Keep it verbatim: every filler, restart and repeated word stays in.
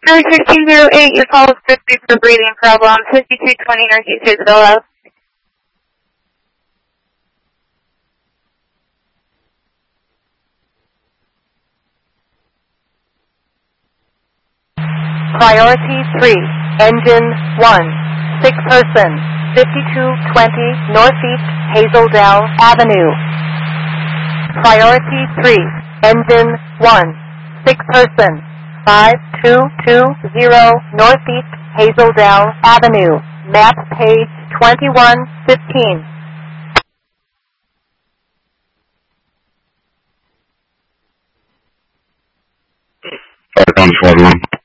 Nurse sixteen oh eight, your call is fifty for breathing problems. fifty-two twenty, Nurse Isabella. Priority three, engine one, sick person, fifty-two twenty Northeast Hazeldale Avenue. Priority three, engine one, sick person, five two two zero Northeast Hazeldale Avenue, map page twenty-one fifteen. Five times forty-one.